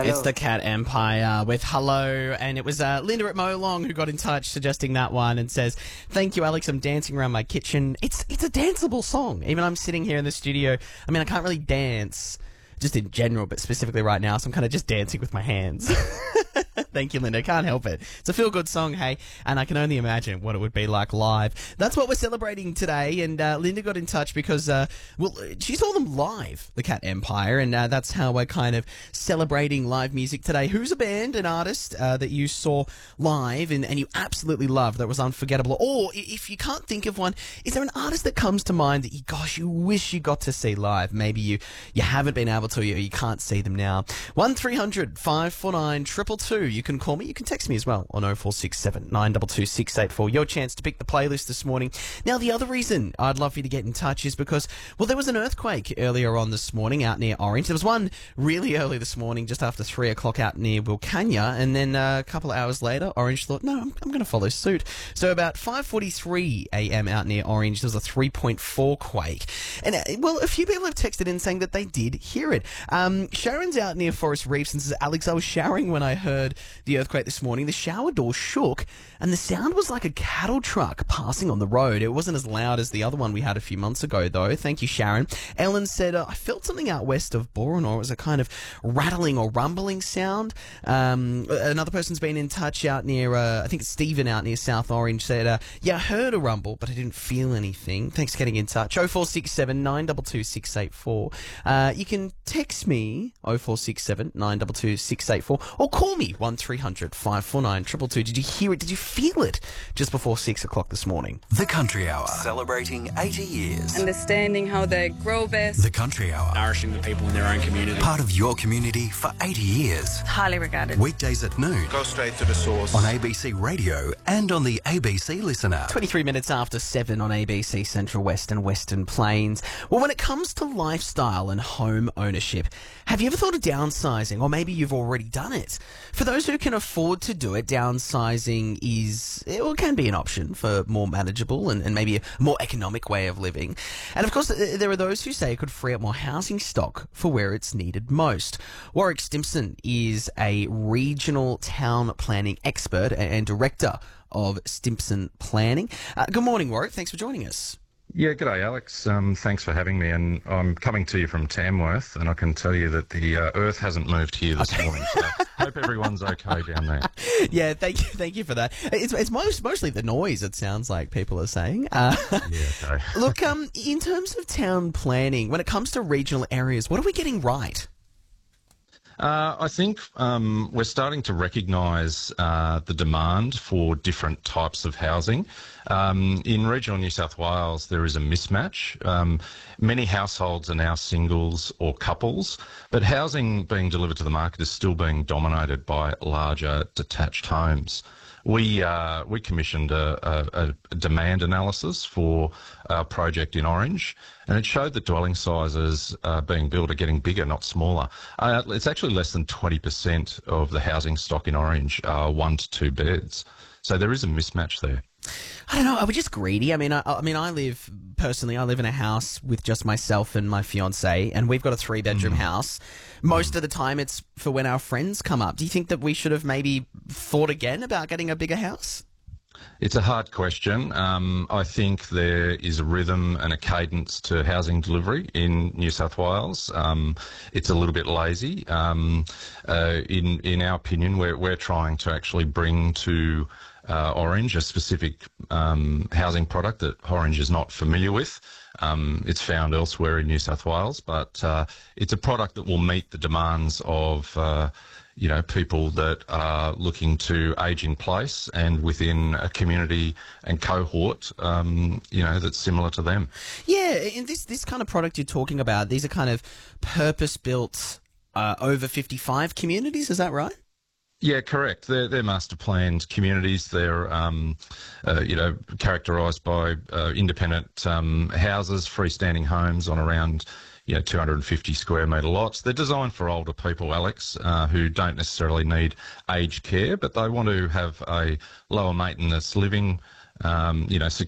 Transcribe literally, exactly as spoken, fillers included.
Hello. It's the Cat Empire with hello, and it was uh, Linda at Molong who got in touch suggesting that one and says, "Thank you, Alex. I'm dancing around my kitchen." It's it's a danceable song. Even I'm sitting here in the studio. I mean, I can't really dance just in general, but specifically right now, so I'm kind of just dancing with my hands. Thank you, Linda. Can't help it. It's a feel-good song, hey, and I can only imagine what it would be like live. That's what we're celebrating today, and uh, Linda got in touch because, uh, well, she saw them live, the Cat Empire, and uh, that's how we're kind of celebrating live music today. Who's a band, an artist uh, that you saw live and, and you absolutely loved that was unforgettable? Or if you can't think of one, is there an artist that comes to mind that you, gosh, you wish you got to see live? Maybe you, you haven't been able to, you, you can't see them now. one three hundred five four nine two two two. You can call me. You can text me as well on oh four six seven nine two two six eight four. Your chance to pick the playlist this morning. Now, the other reason I'd love for you to get in touch is because, well, there was an earthquake earlier on this morning out near Orange. There was one really early this morning, just after three o'clock out near Wilcannia, and then uh, a couple of hours later, Orange thought, no, I'm, I'm going to follow suit. So about five forty-three a.m. out near Orange, there was a three point four quake. And, uh, well, a few people have texted in saying that they did hear it. Um, Sharon's out near Forest Reefs and says, Alex, I was showering when I heard the earthquake this morning. The shower door shook and the sound was like a cattle truck passing on the road. It wasn't as loud as the other one we had a few months ago, though. Thank you, Sharon. Ellen said, uh, I felt something out west of Boronor. It was a kind of rattling or rumbling sound. Um, another person's been in touch out near, uh, I think it's Stephen out near South Orange, said, uh, yeah, I heard a rumble, but I didn't feel anything. Thanks for getting in touch. oh four six seven nine two two six eight four. Uh, you can text me oh four six seven nine two two six eight four or call me one three hundred five four nine two two two. Did you hear it? Did you feel it just before six o'clock this morning? The Country Hour, celebrating eighty years. Understanding how they grow best. The Country Hour, nourishing the people in their own community. Part of your community for eighty years. Highly regarded. Weekdays at noon. Go straight to the source. On A B C Radio and on the A B C Listen app. twenty-three minutes after seven on A B C Central West and Western Plains. Well, when it comes to lifestyle and home ownership, have you ever thought of downsizing? Or maybe you've already done it. For those who can afford to do it, downsizing is, it can be an option for more manageable and, and maybe a more economic way of living. And of course, there are those who say it could free up more housing stock for where it's needed most. Warwick Stimpson is a regional town planning expert and director of Stimpson Planning. Uh, good morning, Warwick. Thanks for joining us. Yeah, g'day, Alex. Um, thanks for having me. And I'm coming to you from Tamworth, and I can tell you that the uh, earth hasn't moved here this Okay. morning. So hope everyone's okay down there. Yeah, thank you, thank you for that. It's it's most, mostly the noise. It sounds like people are saying. Uh, Yeah, okay. look, um, in terms of town planning, when it comes to regional areas, what are we getting right? Uh, I think um, we're starting to recognise uh, the demand for different types of housing. Um, in regional New South Wales, there is a mismatch. Um, many households are now singles or couples, but housing being delivered to the market is still being dominated by larger detached homes. We uh, we commissioned a, a, a demand analysis for our project in Orange, and it showed that dwelling sizes uh, being built are getting bigger, not smaller. Uh, it's actually less than twenty percent of the housing stock in Orange are one to two beds. So there is a mismatch there. I don't know. Are we just greedy? I mean, I, I mean, I live personally. I live in a house with just myself and my fiance, and we've got a three-bedroom mm. house. Most mm. of the time, it's for when our friends come up. Do you think that we should have maybe thought again about getting a bigger house? It's a hard question. Um, I think there is a rhythm and a cadence to housing delivery in New South Wales. Um, it's a little bit lazy. Um, uh, in in our opinion, we're we're trying to actually bring to uh, Orange a specific um, housing product that Orange is not familiar with. Um, it's found elsewhere in New South Wales, but uh, it's a product that will meet the demands of uh, you know, people that are looking to age in place and within a community and cohort, um, you know, that's similar to them. Yeah, and this this kind of product you're talking about, these are kind of purpose-built uh, over fifty-five communities, is that right? Yeah, correct. They're, they're master planned communities. They're, um, uh, you know, characterised by uh, independent um, houses, freestanding homes on around, you know, two hundred fifty square metre lots. They're designed for older people, Alex, uh, who don't necessarily need aged care, but they want to have a lower maintenance living, um, you know,